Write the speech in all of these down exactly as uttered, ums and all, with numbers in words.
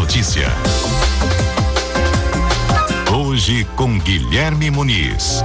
notícia. Hoje com Guilherme Muniz.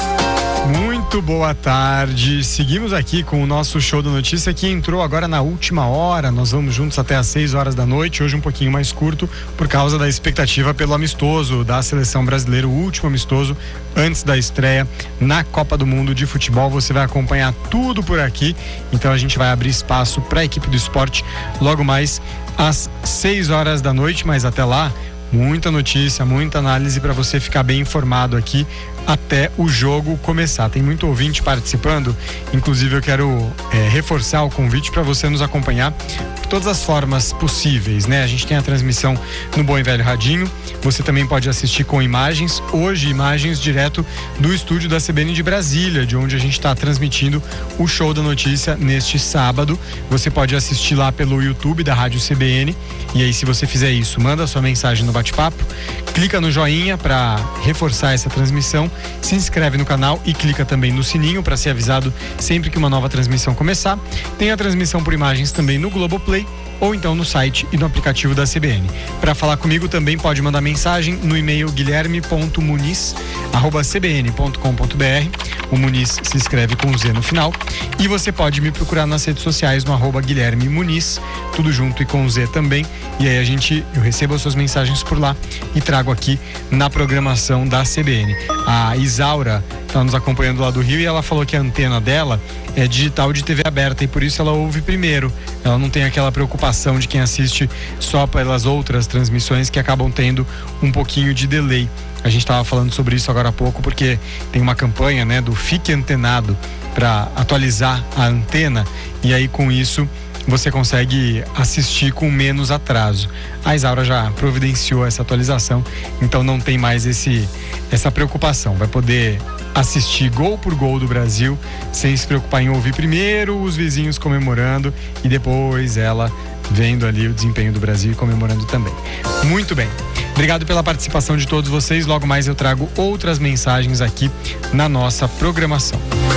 Muito boa tarde, seguimos aqui com o nosso Show da Notícia, que entrou agora na última hora. Nós vamos juntos até às seis horas da noite, hoje um pouquinho mais curto por causa da expectativa pelo amistoso da seleção brasileira, o último amistoso antes da estreia na Copa do Mundo de Futebol. Você vai acompanhar tudo por aqui, então a gente vai abrir espaço para a equipe do esporte logo mais às seis horas da noite, mas até lá muita notícia, muita análise para você ficar bem informado aqui até o jogo começar. Tem muito ouvinte participando, inclusive eu quero é, reforçar o convite para você nos acompanhar de todas as formas possíveis, né? A gente tem a transmissão no Bom e Velho Radinho, você também pode assistir com imagens, hoje imagens direto do estúdio da C B N de Brasília, de onde a gente está transmitindo o Show da Notícia neste sábado. Você pode assistir lá pelo YouTube da Rádio C B N, e aí se você fizer isso, manda sua mensagem no bate-papo, clica no joinha para reforçar essa transmissão, se inscreve no canal e clica também no sininho para ser avisado sempre que uma nova transmissão começar. Tem a transmissão por imagens também no Globoplay ou então no site e no aplicativo da C B N. Para falar comigo também pode mandar mensagem no e-mail guilherme ponto muniz arroba c b n ponto com ponto b r. O Muniz se escreve com Z no final. E você pode me procurar nas redes sociais no arroba Guilherme Muniz, tudo junto e com Z também. E aí a gente, eu recebo as suas mensagens por lá e trago aqui na programação da C B N. A Isaura está nos acompanhando lá do Rio e ela falou que a antena dela é digital de T V aberta e por isso ela ouve primeiro. Ela não tem aquela preocupação de quem assiste só pelas outras transmissões que acabam tendo um pouquinho de delay. A gente estava falando sobre isso agora há pouco porque tem uma campanha, né, do Fique Antenado para atualizar a antena e aí com isso você consegue assistir com menos atraso. A Isaura já providenciou essa atualização, então não tem mais esse, essa preocupação. Vai poder assistir gol por gol do Brasil sem se preocupar em ouvir primeiro os vizinhos comemorando e depois ela vendo ali o desempenho do Brasil e comemorando também. Muito bem. Obrigado pela participação de todos vocês. Logo mais eu trago outras mensagens aqui na nossa programação.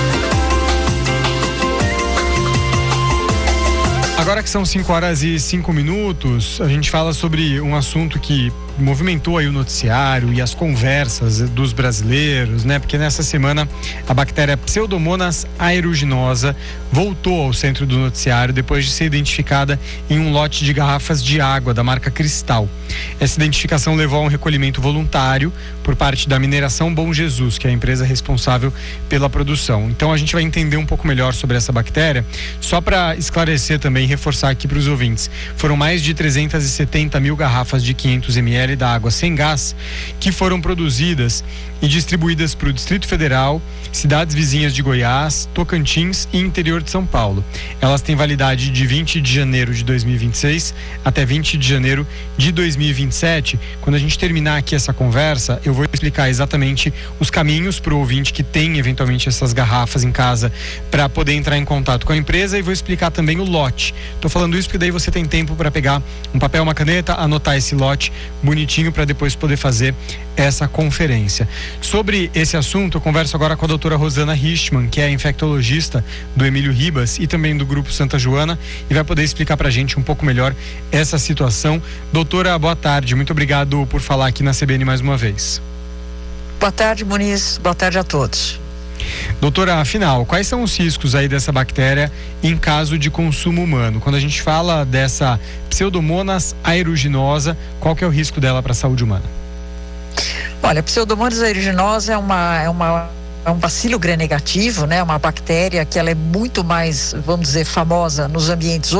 Agora que são cinco horas e cinco minutos, a gente fala sobre um assunto que movimentou aí o noticiário e as conversas dos brasileiros, né? Porque nessa semana a bactéria Pseudomonas aeruginosa voltou ao centro do noticiário depois de ser identificada em um lote de garrafas de água da marca Cristal. Essa identificação levou a um recolhimento voluntário por parte da Mineração Bom Jesus, que é a empresa responsável pela produção. Então a gente vai entender um pouco melhor sobre essa bactéria, só para esclarecer também e reforçar aqui para os ouvintes. Foram mais de trezentas e setenta mil garrafas de quinhentos mililitros da água sem gás que foram produzidas e distribuídas para o Distrito Federal, cidades vizinhas de Goiás, Tocantins e interior de São Paulo. Elas têm validade de vinte de janeiro de dois mil e vinte e seis até vinte de janeiro de dois mil e vinte e sete. Quando a gente terminar aqui essa conversa, eu vou explicar exatamente os caminhos para o ouvinte que tem eventualmente essas garrafas em casa para poder entrar em contato com a empresa e vou explicar também o lote. Estou falando isso porque daí você tem tempo para pegar um papel, uma caneta, anotar esse lote bonitinho para depois poder fazer essa conferência. Sobre esse assunto, eu converso agora com a doutora Rosana Richman, que é infectologista do Emílio Ribas e também do Grupo Santa Joana, e vai poder explicar pra gente um pouco melhor essa situação. Doutora, boa tarde, muito obrigado por falar aqui na C B N mais uma vez. Boa tarde, Muniz, boa tarde a todos. Doutora, afinal, quais são os riscos aí dessa bactéria em caso de consumo humano? Quando a gente fala dessa Pseudomonas aeruginosa, qual que é o risco dela para a saúde humana? Olha, a Pseudomonas aeruginosa é uma, é uma é um bacilo gram negativo, né? Uma bactéria que ela é muito mais, vamos dizer, famosa nos ambientes